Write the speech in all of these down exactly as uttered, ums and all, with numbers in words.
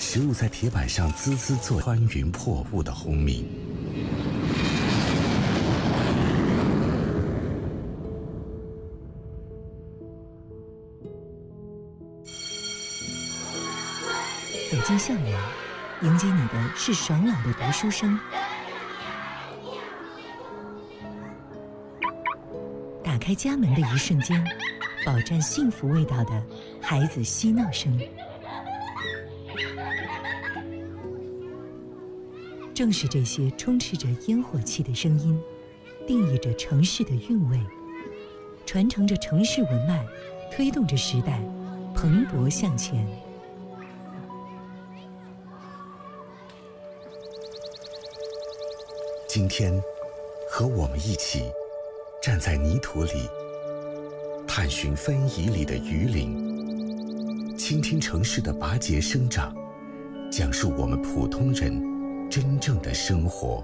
食物在铁板上滋滋作，穿云破雾的轰鸣。 走进校园，迎接你的是爽朗的读书声。打开家门的一瞬间，饱蘸幸福味道的孩子嬉闹声。正是这些充斥着烟火气的声音，定义着城市的韵味，传承着城市文脉，推动着时代蓬勃向前。 今天，和我们一起站在泥土里，探寻分蚁里的鱼鳞，倾听城市的拔节生长，讲述我们普通人真正的生活。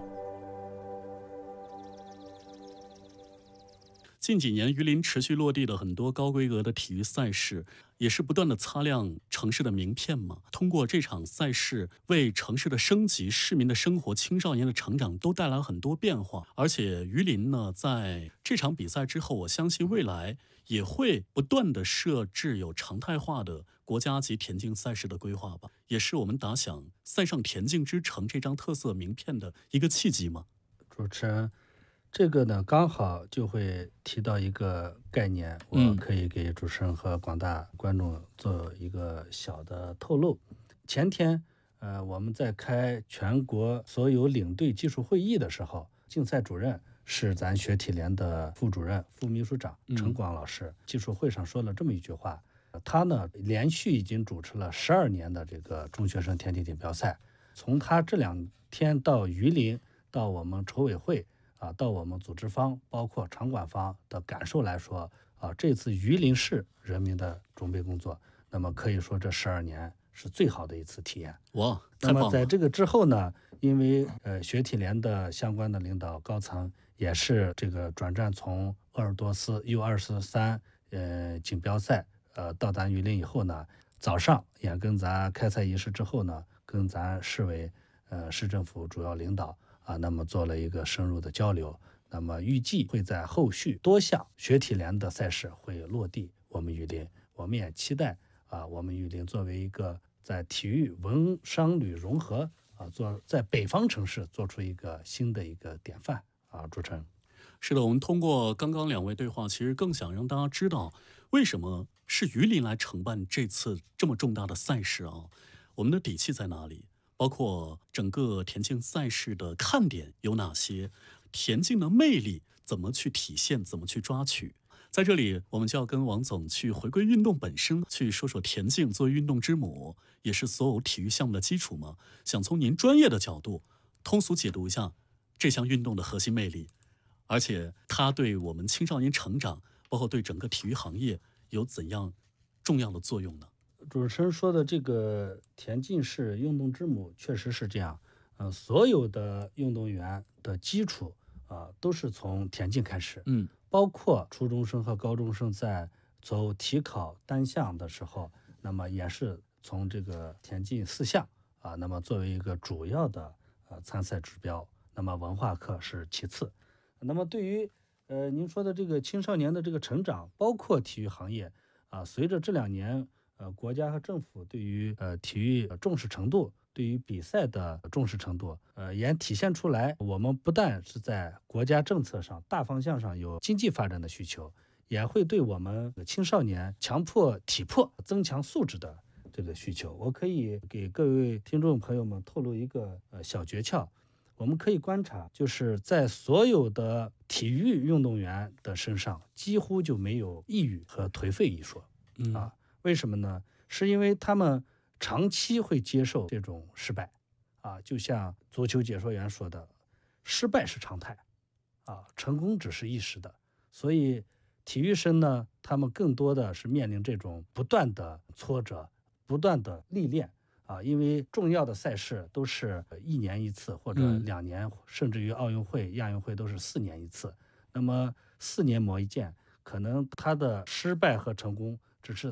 近几年，榆林持续落地了很多高规格的体育赛事，也是不断的擦亮城市的名片嘛。通过这场赛事，为城市的升级、市民的生活、青少年的成长都带来很多变化。而且榆林呢，在这场比赛之后，我相信未来也会不断的设置有常态化的国家级田径赛事的规划吧，也是我们打响赛上田径之城这张特色名片的一个契机嘛。 主持人。这个呢，刚好就会提到一个概念，我可以给主持人和广大观众做一个小的透露。前天，呃，我们在开全国所有领队技术会议的时候，竞赛主任是咱学体联的副主任、副秘书长陈广老师。技术会上说了这么一句话，他呢连续已经主持了十二年的这个中学生田径锦标赛，从他这两天到榆林，到我们筹委会。啊，到我们组织方，包括场馆方的感受来说，啊，这次榆林市人民的准备工作，那么可以说这十二年是最好的一次体验。 哇， 那么在这个之后呢，因为呃学体联的相关的领导高层也是这个转战从鄂尔多斯 U 二十三呃锦标赛呃到咱榆林以后呢，早上也跟咱开赛仪式之后呢，跟咱市委呃市政府主要领导。啊，那么做了一个深入的交流，那么预计会在后续多项学体联的赛事会落地我们榆林，我们也期待啊，我们榆林作为一个在体育文商旅融合啊，做在北方城市做出一个新的一个典范啊，主持人。 是的，我们通过刚刚两位对话，其实更想让大家知道，为什么是榆林来承办这次这么重大的赛事啊？我们的底气在哪里？包括整个田径赛事的看点有哪些，田径的魅力怎么去体现，怎么去抓取。在这里我们就要跟王总去回归运动本身，去说说田径作为运动之母，也是所有体育项目的基础嘛。想从您专业的角度通俗解读一下这项运动的核心魅力，而且它对我们青少年成长，包括对整个体育行业有怎样重要的作用呢？ 主持人说的这个田径是运动之母，确实是这样。呃，所有的运动员的基础啊、呃，都是从田径开始。 嗯， 包括初中生和高中生在走体考单项的时候，那么也是从这个田径四项啊，那么作为一个主要的呃参赛指标。那么文化课是其次。那么对于呃您说的这个青少年的这个成长，包括体育行业啊、呃，随着这两年。呃，国家和政府对于呃体育重视程度，对于比赛的重视程度，呃，也体现出来。我们不但是在国家政策上、大方向上有经济发展的需求，也会对我们青少年强迫体魄、增强素质的这个需求。我可以给各位听众朋友们透露一个呃小诀窍，我们可以观察，就是在所有的体育运动员的身上，几乎就没有抑郁和颓废一说， 嗯啊。为什么呢？是因为他们长期会接受这种失败，啊，就像足球解说员说的，失败是常态，啊，成功只是一时的。所以体育生呢，他们更多的是面临这种不断的挫折、不断的历练，啊，因为重要的赛事都是一年一次，或者两年，嗯、甚至于奥运会、亚运会都是四年一次。那么四年磨一剑，可能他的失败和成功只是